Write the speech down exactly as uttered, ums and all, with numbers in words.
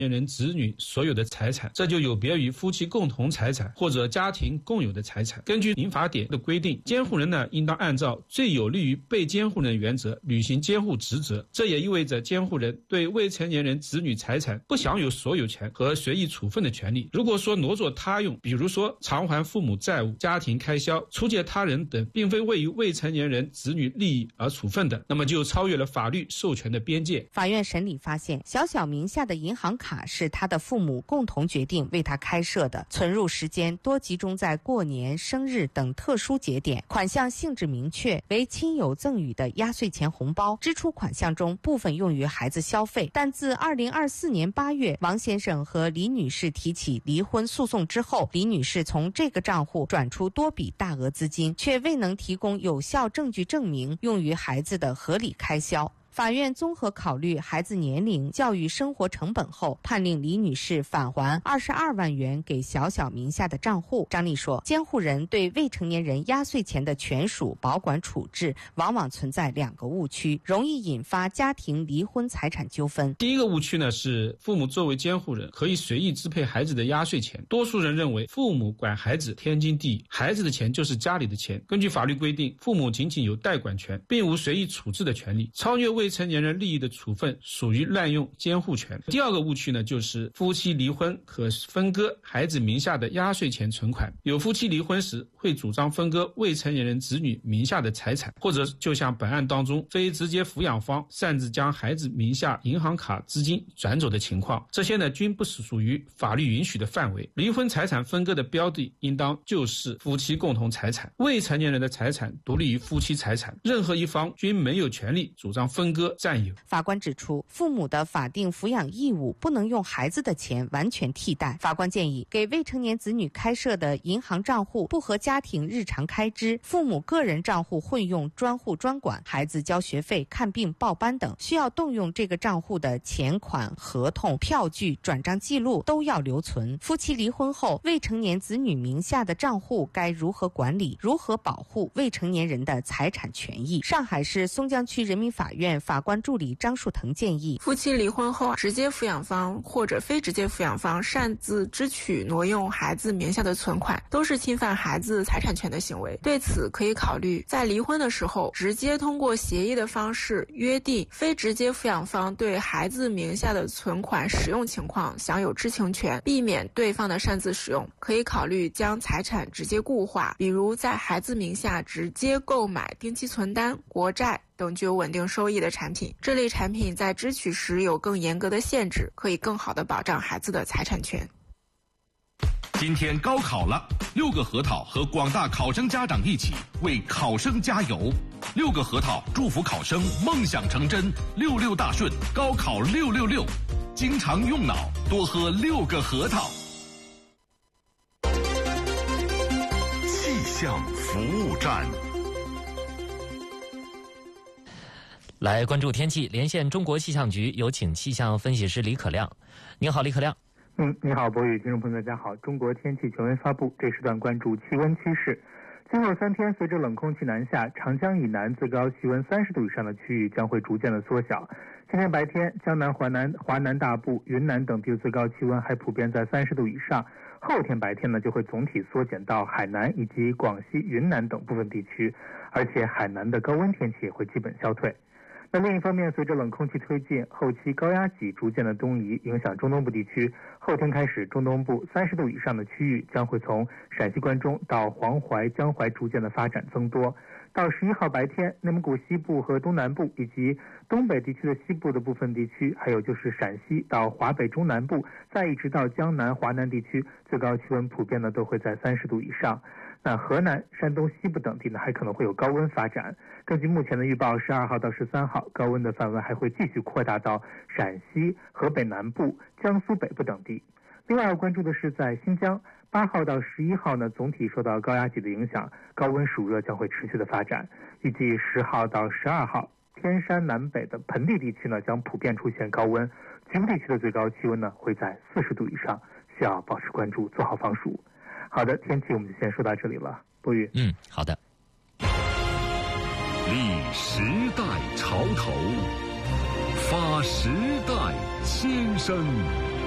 人子女所有的财产，这就有别于夫妻共同财产或者家庭共有的财产。根据民法典的规定，监护人呢应当按照最有利于被监护人原则履行监护职责。这也意味着监护人对未成年人子女财产不享有所有权和随意处分的权利。如果说挪作他用，比如说偿还父母债务、家庭开销、出借他人等，并非为于未成年人子女利益而处分的，那么就超越了法律授权的边界。 法院审理发现，小小名下的银行卡是他的父母共同决定为他开设的，存入时间多集中在过年、生日等特殊节点，款项性质明确，为亲友赠予的压岁钱红包，支出款项中部分用于孩子消费。但自二零二四年八月，王先生和李女士提起离婚诉讼之后，李女士从这个账户转出多笔大额资金，却未能提供有效证据证明用于孩子的合理开销。法院综合考虑孩子年龄、教育生活成本后，判令李女士返还二十二万元给小小名下的账户。张丽说，监护人对未成年人压岁钱的权属、保管、处置往往存在两个误区，容易引发家庭离婚财产纠纷。 第一个误区呢是父母作为监护人可以随意支配孩子的压岁钱。多数人认为父母管孩子天经地义，孩子的钱就是家里的钱。根据法律规定，父母仅仅有代管权，并无随意处置的权利。超越未成年人利益的处分属于滥用监护权。第二个误区呢，就是夫妻离婚可分割孩子名下的压岁钱存款。有夫妻离婚时会主张分割未成年人子女名下的财产，或者就像本案当中，非直接抚养方擅自将孩子名下银行卡资金转走的情况，这些呢均不是属于法律允许的范围。离婚财产分割的标的应当就是夫妻共同财产，未成年人的财产独立于夫妻财产，任何一方均没有权利主张分割占有。 法官指出，父母的法定抚养义务不能用孩子的钱完全替代。法官建议，给未成年子女开设的银行账户不和家庭日常开支、父母个人账户混用专户专管、孩子交学费、看病报班等需要动用这个账户的钱款、合同、票据、转账记录都要留存。夫妻离婚后，未成年子女名下的账户该如何管理，如何保护未成年人的财产权益？上海市松江区人民法院法官助理张树腾建议， 夫妻离婚后，直接抚养方或者非直接抚养方擅自支取挪用孩子名下的存款，都是侵犯孩子财产权的行为。对此可以考虑在离婚的时候，直接通过协议的方式约定非直接抚养方对孩子名下的存款使用情况享有知情权，避免对方的擅自使用。可以考虑将财产直接固化，比如在孩子名下直接购买定期存单、国债等具有稳定收益的产品。这类产品在支取时有更严格的限制，可以更好地保障孩子的财产权。 今天高考了，六个核桃和广大考生家长一起为考生加油。六个核桃祝福考生梦想成真，六六大顺，高考六六六。经常用脑，多喝六个核桃。气象服务站。 来关注天气，连线中国气象局，有请气象分析师李可亮。你好，李可亮。 嗯，你好，博宇，听众朋友大家好。中国天气权威发布，这时段关注气温趋势。今后三天，随着冷空气南下，长江以南最高气温三十度以上的区域将会逐渐的缩小。今天白天，江南、华南、华南大部、云南等地的最高气温还普遍在三十度以上。后天白天呢，就会总体缩减到海南以及广西、云南等部分地区，而且海南的高温天气也会基本消退。那另一方面，随着冷空气推进，后期高压脊逐渐的东移，影响中东部地区。后天开始，中东部三十度以上的区域将会从陕西关中到黄淮、江淮逐渐的发展增多。到十一号白天，内蒙古西部和东南部以及东北地区的西部的部分地区，还有就是陕西到华北中南部，再一直到江南、华南地区，最高气温普遍呢都会在三十度以上。那河南、山东西部等地呢，还可能会有高温发展。根据目前的预报，十二号到十三号，高温的范围还会继续扩大到陕西、河北南部、江苏北部等地。另外要关注的是，在新疆，八号到十一号呢，总体受到高压脊的影响，高温暑热将会持续的发展。预计十号到十二号，天山南北的盆地地区呢，将普遍出现高温，局部地区的最高气温呢会在四十度以上，需要保持关注，做好防暑。好的，天气我们就先说到这里了。博宇， 嗯，好的。 立时代潮头，发时代千声。